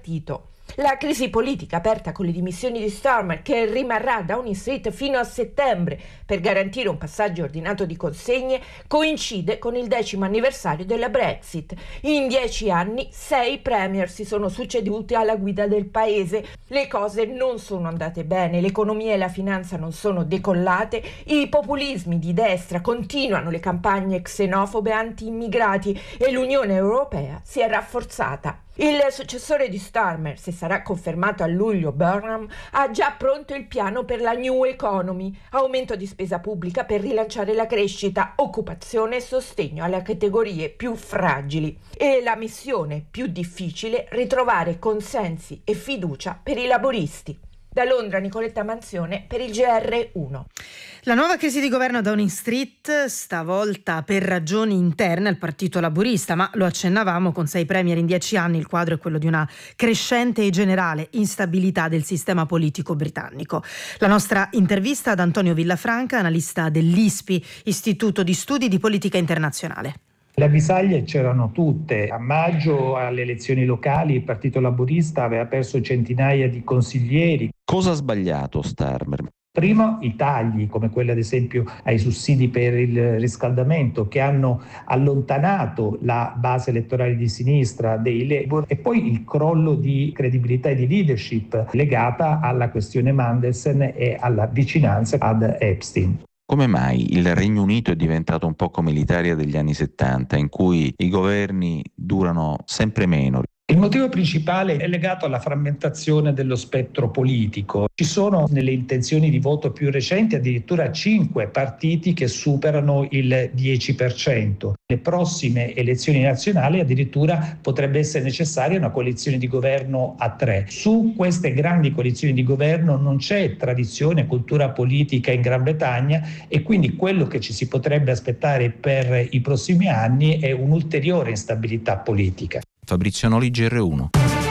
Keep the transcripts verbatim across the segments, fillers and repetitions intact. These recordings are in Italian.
partito. La crisi politica aperta con le dimissioni di Starmer, che rimarrà a Downing Street fino a settembre per garantire un passaggio ordinato di consegne, coincide con il decimo anniversario della Brexit. In dieci anni sei premier si sono succeduti alla guida del paese. Le cose non sono andate bene, l'economia e la finanza non sono decollate, i populismi di destra continuano le campagne xenofobe anti-immigrati e l'Unione Europea si è rafforzata. Il successore di Starmer, se sarà confermato a luglio, Burnham, ha già pronto il piano per la New Economy, aumento di spesa pubblica per rilanciare la crescita, occupazione e sostegno alle categorie più fragili. E la missione più difficile, ritrovare consensi e fiducia per i laboristi. Da Londra, Nicoletta Manzione per il G R uno. La nuova crisi di governo a Downing Street, stavolta per ragioni interne al Partito Laburista, ma lo accennavamo, con sei premier in dieci anni il quadro è quello di una crescente e generale instabilità del sistema politico britannico. La nostra intervista ad Antonio Villafranca, analista dell'I S P I, Istituto di Studi di Politica Internazionale. Le avvisaglie c'erano tutte. A maggio, alle elezioni locali, il Partito Laburista aveva perso centinaia di consiglieri. Cosa ha sbagliato Starmer? Primo, i tagli, come quelli ad esempio ai sussidi per il riscaldamento, che hanno allontanato la base elettorale di sinistra dei Labour, e poi il crollo di credibilità e di leadership legata alla questione Mandelson e alla vicinanza ad Epstein. Come mai il Regno Unito è diventato un po' come l'Italia degli anni settanta, in cui i governi durano sempre meno? Il motivo principale è legato alla frammentazione dello spettro politico. Ci sono nelle intenzioni di voto più recenti addirittura cinque partiti che superano il dieci per cento. Le prossime elezioni nazionali addirittura potrebbe essere necessaria una coalizione di governo a tre. Su queste grandi coalizioni di governo non c'è tradizione, cultura politica in Gran Bretagna, e quindi quello che ci si potrebbe aspettare per i prossimi anni è un'ulteriore instabilità politica. Fabrizio Noli, G R uno.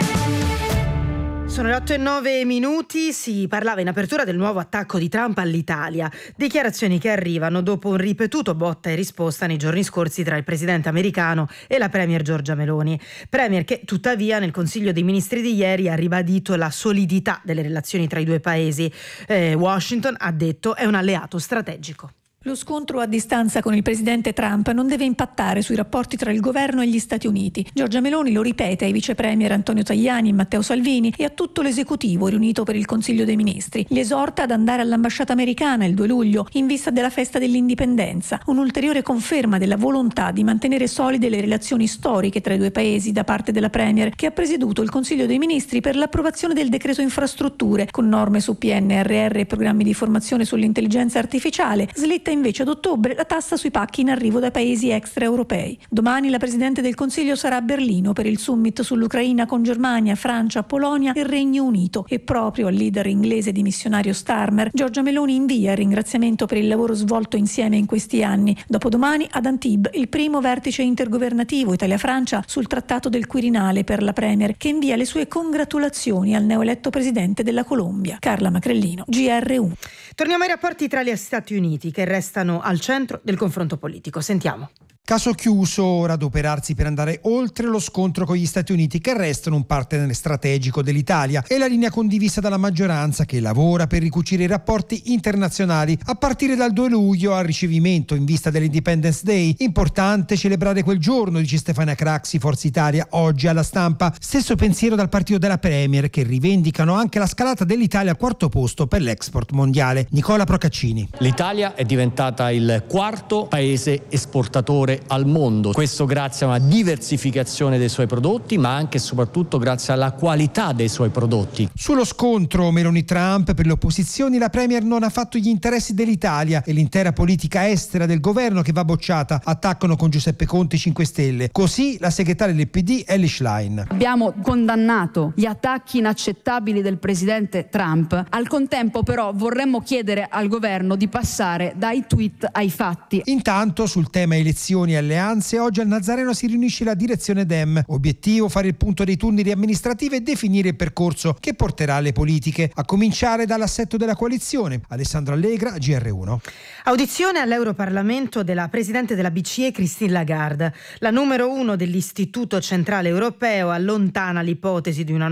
Sono le otto e nove minuti, si parlava in apertura del nuovo attacco di Trump all'Italia, dichiarazioni che arrivano dopo un ripetuto botta e risposta nei giorni scorsi tra il presidente americano e la premier Giorgia Meloni, premier che tuttavia nel Consiglio dei Ministri di ieri ha ribadito la solidità delle relazioni tra i due paesi. Eh, Washington, ha detto, è un alleato strategico. Lo scontro a distanza con il presidente Trump non deve impattare sui rapporti tra il governo e gli Stati Uniti. Giorgia Meloni lo ripete ai vice premier Antonio Tajani e Matteo Salvini e a tutto l'esecutivo riunito per il Consiglio dei Ministri. Li esorta ad andare all'ambasciata americana il due luglio in vista della festa dell'indipendenza, un'ulteriore conferma della volontà di mantenere solide le relazioni storiche tra i due paesi da parte della premier, che ha presieduto il Consiglio dei Ministri per l'approvazione del decreto infrastrutture con norme su P N R R e programmi di formazione sull'intelligenza artificiale. Slitta invece ad ottobre la tassa sui pacchi in arrivo dai paesi extraeuropei. Domani la Presidente del Consiglio sarà a Berlino per il summit sull'Ucraina con Germania, Francia, Polonia e Regno Unito, e proprio al leader inglese dimissionario Starmer Giorgia Meloni invia il ringraziamento per il lavoro svolto insieme in questi anni. Dopodomani ad Antibes il primo vertice intergovernativo Italia-Francia sul trattato del Quirinale per la Premier, che invia le sue congratulazioni al neoeletto presidente della Colombia. Carla Macrellino, G R uno. Torniamo ai rapporti tra gli Stati Uniti, che restano al centro del confronto politico. Sentiamo. Caso chiuso, ora adoperarsi per andare oltre lo scontro con gli Stati Uniti, che restano un partner strategico dell'Italia, e la linea condivisa dalla maggioranza, che lavora per ricucire i rapporti internazionali a partire dal due luglio al ricevimento in vista dell'Independence Day. Importante celebrare quel giorno, dice Stefania Craxi, Forza Italia, oggi alla Stampa. Stesso pensiero dal partito della Premier, che rivendicano anche la scalata dell'Italia al quarto posto per l'export mondiale. Nicola Procaccini. L'Italia è diventata il quarto paese esportatore al mondo, questo grazie a una diversificazione dei suoi prodotti, ma anche e soprattutto grazie alla qualità dei suoi prodotti. Sullo scontro Meloni-Trump, per le opposizioni la Premier non ha fatto gli interessi dell'Italia e l'intera politica estera del governo, che va bocciata. Attaccano con Giuseppe Conte cinque Stelle. Così la segretaria del P D Elly Schlein. Abbiamo condannato gli attacchi inaccettabili del presidente Trump, al contempo però vorremmo chiedere al governo di passare dai tweet ai fatti. Intanto sul tema elezioni e alleanze, oggi al Nazareno si riunisce la direzione Dem. Obiettivo: fare il punto dei turni amministrativi e definire il percorso che porterà alle politiche, a cominciare dall'assetto della coalizione. Alessandro Allegra, G R uno. Audizione all'Europarlamento della Presidente della B C E Christine Lagarde. La numero uno dell'Istituto Centrale Europeo allontana l'ipotesi di una